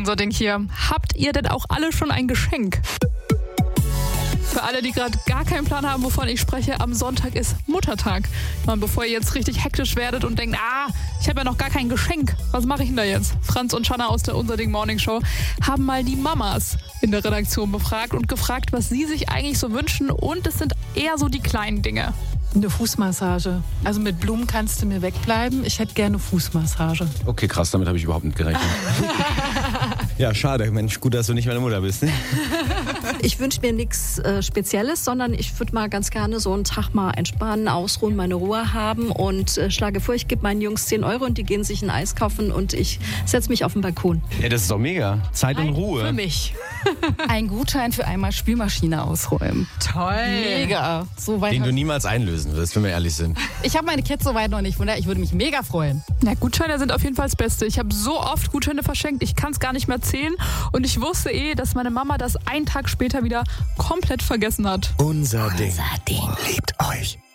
unser Ding hier. Habt ihr denn auch alle schon ein Geschenk? Für alle, die gerade gar keinen Plan haben, wovon ich spreche, am Sonntag ist Muttertag. Und bevor ihr jetzt richtig hektisch werdet und denkt, ich habe ja noch gar kein Geschenk, was mache ich denn da jetzt? Franz und Shanna aus der Unser Ding Morning Show haben mal die Mamas in der Redaktion befragt und gefragt, was sie sich eigentlich so wünschen. Und es sind eher so die kleinen Dinge. Eine Fußmassage. Also mit Blumen kannst du mir wegbleiben. Ich hätte gerne Fußmassage. Okay, krass, damit habe ich überhaupt nicht gerechnet. Ja, schade. Mensch, gut, dass du nicht meine Mutter bist. Ne? Ich wünsche mir nichts Spezielles, sondern ich würde mal ganz gerne so einen Tag mal entspannen, ausruhen, meine Ruhe haben und schlage vor, ich gebe meinen Jungs 10 € und die gehen sich ein Eis kaufen und ich setze mich auf den Balkon. Ja, das ist doch mega. Zeit und Ruhe. Für mich. Ein Gutschein für einmal Spülmaschine ausräumen. Toll. Mega. So weit Den du niemals einlösen wirst, wenn wir ehrlich sind. ich habe meine Kids so weit noch nicht, von daher ich würde mich mega freuen. Ja, Gutscheine sind auf jeden Fall das Beste. Ich habe so oft Gutscheine verschenkt, ich kann es gar nicht mehr zählen. Und ich wusste dass meine Mama das einen Tag später wieder komplett vergessen hat. Unser Ding liebt euch.